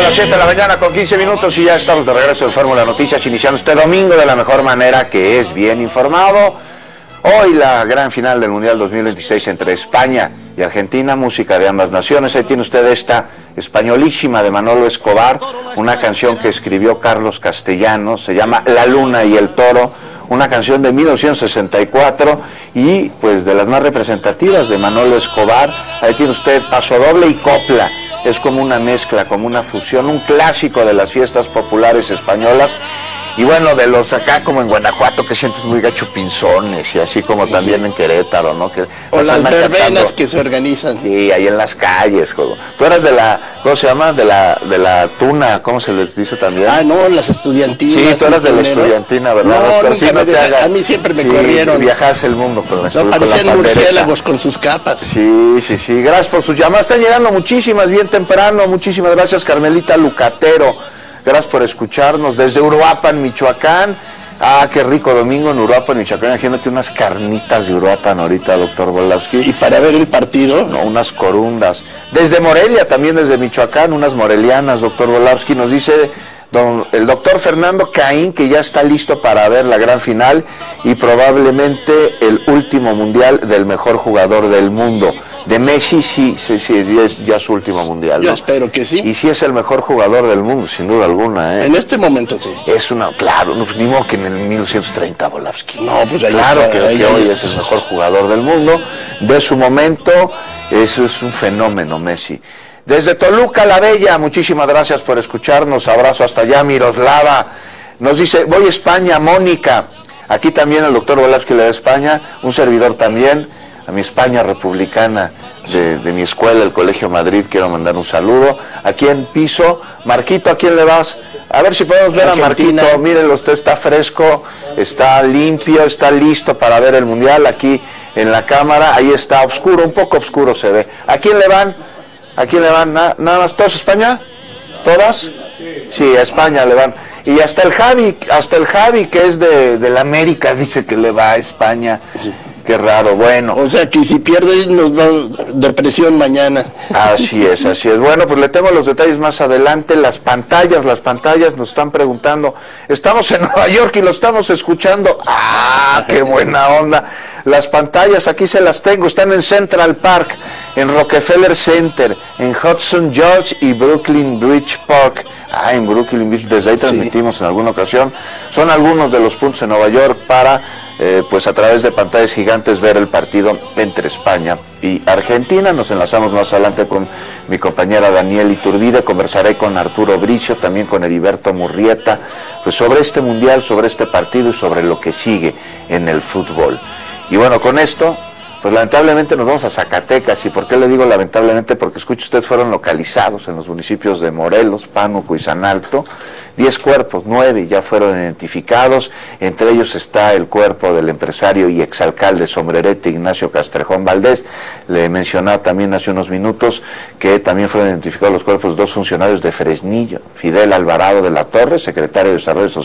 las 7 de la mañana con 15 minutos y ya estamos de regreso en Fórmula Noticias, iniciando este domingo de la mejor manera, que es bien informado. Hoy la gran final del Mundial 2026 entre España y Argentina, música de ambas naciones. Ahí tiene usted esta españolísima de Manolo Escobar, una canción que escribió Carlos Castellanos, se llama La Luna y el Toro, una canción de 1964 y pues de las más representativas de Manolo Escobar. Ahí tiene usted paso doble y copla. Es como una mezcla, como una fusión, un clásico de las fiestas populares españolas. Y bueno, de los acá como en Guanajuato, que sientes muy gacho pinzones, y así como también en Querétaro, ¿no? Que o las verbenas que se organizan. Sí, ahí en las calles, juego. Tú eras de la, ¿cómo se llama? De la tuna, ¿cómo se les dice también? Ah, no, las estudiantinas. Sí, tú eras de la estudiantina, ¿verdad? No, nunca a mí siempre me corrieron. Viajás el mundo, pero me no, parecían murciélagos con sus capas. Sí. Gracias por sus llamadas. Están llegando muchísimas, bien temprano. Muchísimas gracias, Carmelita Lucatero. Gracias por escucharnos desde Uruapan, Michoacán. Ah, qué rico domingo en Uruapan, Michoacán. Imagínate unas carnitas de Uruapan ahorita, doctor Volavsky. ¿Y para ver el partido? No, unas corundas. Desde Morelia, también desde Michoacán, unas morelianas, doctor Volavsky. Nos dice el doctor Fernando Caín que ya está listo para ver la gran final y probablemente el último mundial del mejor jugador del mundo. De Messi, sí, es ya su último mundial, ¿no? Yo espero que sí. Y sí es el mejor jugador del mundo, sin duda alguna, ¿eh? En este momento sí. Es una, claro, no, pues ni modo que en el 1930, Volavsky. No, pues ahí claro está, que hoy es el mejor jugador del mundo. De su momento, eso es un fenómeno, Messi. Desde Toluca la Bella, muchísimas gracias por escucharnos. Abrazo hasta allá, Miroslava. Nos dice, voy a España, Mónica. Aquí también el doctor Volavsky le da España, un servidor también. A mi España republicana de mi escuela, el Colegio Madrid, quiero mandar un saludo. Aquí en piso, Marquito, ¿a quién le vas? A ver si podemos ver Argentina. A Marquito, mírenlo, usted está fresco, está limpio, está listo para ver el Mundial. Aquí en la cámara, ahí está oscuro, un poco oscuro se ve. ¿A quién le van? ¿A quién le van? ¿Nada más todos España? ¿Todas? Sí, a España le van. Y hasta el Javi, que es de la América, dice que le va a España. Sí. Qué raro, bueno. O sea que si pierde nos va depresión mañana. Así es. Bueno, pues le tengo los detalles más adelante. Las pantallas nos están preguntando. Estamos en Nueva York y lo estamos escuchando. ¡Ah, qué buena onda! Las pantallas aquí se las tengo. Están en Central Park, en Rockefeller Center, en Hudson George y Brooklyn Bridge Park. Ah, en Brooklyn Bridge, desde ahí transmitimos en alguna ocasión. Son algunos de los puntos en Nueva York para... pues a través de pantallas gigantes ver el partido entre España y Argentina. Nos enlazamos más adelante con mi compañera Daniel Iturbide, conversaré con Arturo Bricio, también con Heriberto Murrieta, pues sobre este mundial, sobre este partido y sobre lo que sigue en el fútbol. Y bueno, con esto, pues lamentablemente nos vamos a Zacatecas. ¿Y por qué le digo lamentablemente? Porque escuche usted, fueron localizados en los municipios de Morelos, Pánuco y San Alto 10 cuerpos, 9 ya fueron identificados. Entre ellos está el cuerpo del empresario y exalcalde Sombrerete Ignacio Castrejón Valdés. Le mencionaba también hace unos minutos que también fueron identificados los cuerpos de 2 funcionarios de Fresnillo: Fidel Alvarado de la Torre, secretario de Desarrollo Social